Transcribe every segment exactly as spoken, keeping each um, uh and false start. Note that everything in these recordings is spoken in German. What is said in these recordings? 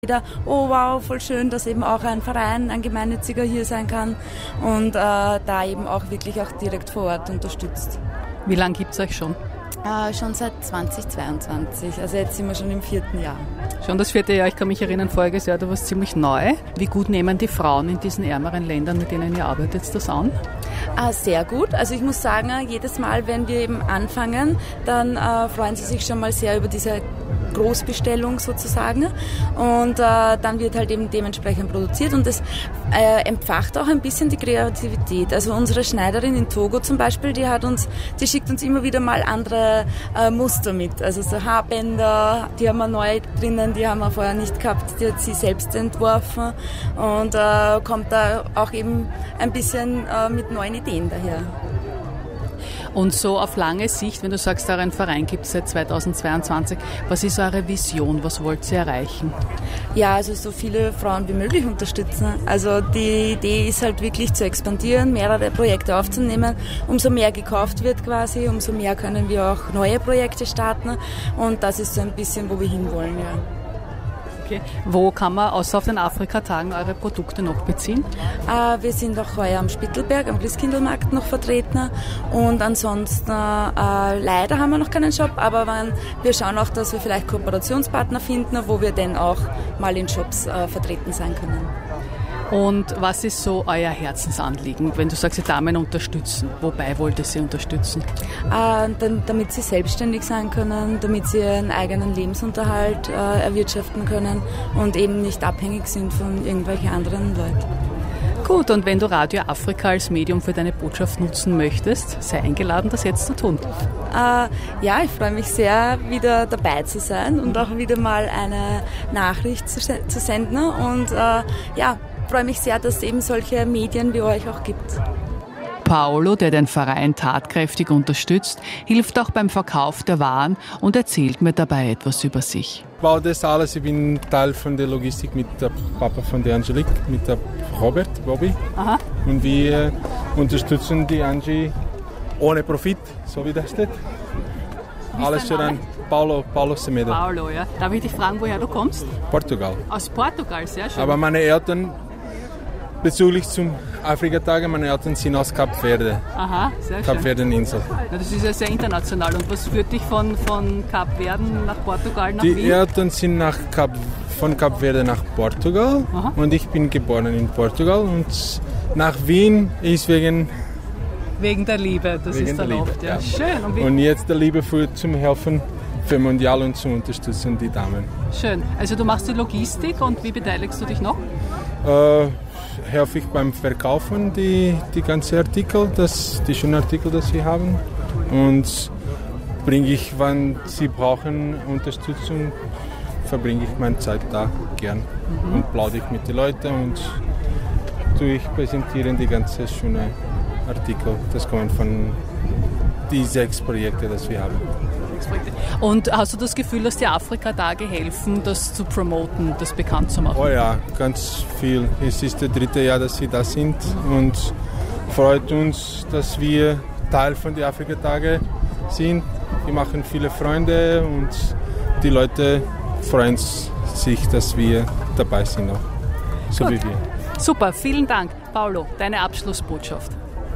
Wieder, oh wow, voll schön, dass eben auch ein Verein, ein Gemeinnütziger hier sein kann und äh, da eben auch wirklich auch direkt vor Ort unterstützt. Wie lange gibt es euch schon? Äh, schon seit zweitausendzweiundzwanzig, also jetzt sind wir schon im vierten Jahr. Schon das vierte Jahr, ich kann mich erinnern, voriges Jahr, da war es ziemlich neu. Wie gut nehmen die Frauen in diesen ärmeren Ländern, mit denen ihr arbeitet, das an? Ah, sehr gut. Also ich muss sagen, jedes Mal, wenn wir eben anfangen, dann äh, freuen sie sich schon mal sehr über diese Großbestellung sozusagen und äh, dann wird halt eben dementsprechend produziert und das äh, entfacht auch ein bisschen die Kreativität. Also unsere Schneiderin in Togo zum Beispiel, die hat uns, die schickt uns immer wieder mal andere äh, Muster mit, also so Haarbänder, die haben wir neu drinnen, die haben wir vorher nicht gehabt, die hat sie selbst entworfen und äh, kommt da auch eben ein bisschen äh, mit neuen Ideen daher. Und so auf lange Sicht, wenn du sagst, euren Verein gibt es seit zweitausendzweiundzwanzig, was ist eure Vision, was wollt ihr erreichen? Ja, also so viele Frauen wie möglich unterstützen. Also die Idee ist halt wirklich zu expandieren, mehrere Projekte aufzunehmen. Umso mehr gekauft wird quasi, umso mehr können wir auch neue Projekte starten und das ist so ein bisschen, wo wir hinwollen, ja. Okay. Wo kann man außer auf den Afrika-Tagen eure Produkte noch beziehen? Äh, wir sind auch heuer am Spittelberg, am Christkindlmarkt noch vertreten und ansonsten, äh, leider haben wir noch keinen Shop, aber wenn, wir schauen auch, dass wir vielleicht Kooperationspartner finden, wo wir dann auch mal in Shops äh, vertreten sein können. Und was ist so euer Herzensanliegen, wenn du sagst, die Damen unterstützen? Wobei wollt ihr sie unterstützen? Äh, dann, damit sie selbstständig sein können, damit sie ihren eigenen Lebensunterhalt äh, erwirtschaften können und eben nicht abhängig sind von irgendwelchen anderen Leuten. Gut, und wenn du Radio Afrika als Medium für deine Botschaft nutzen möchtest, sei eingeladen, das jetzt zu tun. Äh, ja, ich freue mich sehr, wieder dabei zu sein und auch wieder mal eine Nachricht zu, zu senden und äh, ja, ich freue mich sehr, dass es eben solche Medien wie euch auch gibt. Paolo, der den Verein tatkräftig unterstützt, hilft auch beim Verkauf der Waren und erzählt mir dabei etwas über sich. Ich baue das alles, ich bin Teil von der Logistik mit dem Papa von der Angelique, mit dem Robert, Bobby. Aha. Und wir unterstützen die Angie ohne Profit, so wie das steht. Alles schon an Paulo, Paulo Semedo. Paulo, ja. Darf ich dich fragen, woher du kommst? Portugal. Aus Portugal, sehr schön. Aber meine Eltern, bezüglich zum Afrika-Tage, meine Eltern sind aus Kap Verde. Aha, sehr schön. Kap Verden-Insel. Ja, das ist ja sehr international. Und was führt dich von, von Kap Verden nach Portugal, nach die Wien? Die Eltern sind nach Kap, von Kap Verde nach Portugal. Aha. Und ich bin geboren in Portugal. Und nach Wien ist wegen... Wegen der Liebe, das wegen ist erlaubt. Ja. Ja. Schön. Und, und jetzt der Liebe für, zum Helfen für Mondial und zu unterstützen die Damen. Schön. Also du machst die Logistik und wie beteiligst du dich noch? Äh, helfe ich beim Verkaufen die, die ganzen Artikel, das, die schönen Artikel, die wir haben. Und bringe ich, wann sie brauchen Unterstützung, verbringe ich meine Zeit da gern. Mhm. Und plaudere ich mit den Leuten und tue ich präsentieren die ganzen schönen Artikel. Das kommen von die sechs Projekte, die wir haben. Und hast du das Gefühl, dass die Afrika-Tage helfen, das zu promoten, das bekannt zu machen? Oh ja, ganz viel. Es ist das dritte Jahr, dass wir da sind und freut uns, dass wir Teil von den Afrika-Tage sind. Wir machen viele Freunde und die Leute freuen sich, dass wir dabei sind, auch. So Gut. wie wir. Super, vielen Dank. Paolo, deine Abschlussbotschaft.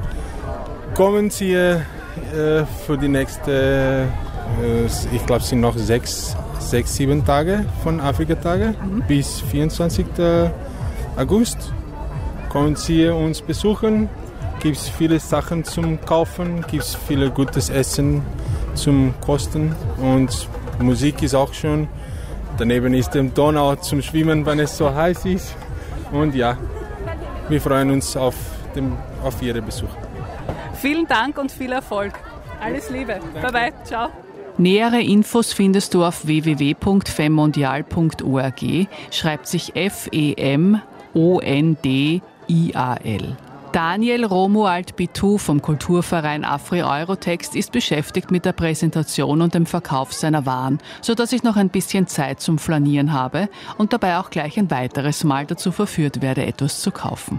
Kommen Sie äh, für die nächste, äh, ich glaube, es sind noch sechs, sechs, sieben Tage von Afrika-Tage mhm. bis vierundzwanzigsten August. Kommen Sie uns besuchen. Gibt es viele Sachen zum Kaufen, gibt es viel gutes Essen zum Kosten und Musik ist auch schon. Daneben ist der Donau zum Schwimmen, wenn es so heiß ist. Und ja, wir freuen uns auf, den, auf Ihren Besuch. Vielen Dank und viel Erfolg. Alles Liebe. Danke. Bye bye. Ciao. Nähere Infos findest du auf w w w punkt femmondial punkt org. Schreibt sich F E M O N D I A L. Daniel Romuald Bitou vom Kulturverein Afri-Eurotext ist beschäftigt mit der Präsentation und dem Verkauf seiner Waren, sodass ich noch ein bisschen Zeit zum Flanieren habe und dabei auch gleich ein weiteres Mal dazu verführt werde, etwas zu kaufen.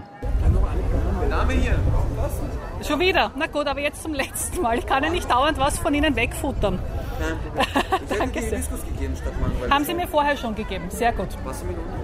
Name hier. Schon wieder? Na gut, aber jetzt zum letzten Mal. Ich kann ja nicht dauernd was von Ihnen wegfuttern. Nein, ich hätte Ihnen Diskus gegeben statt Mango. Haben Sie mir vorher schon gegeben. Sehr gut.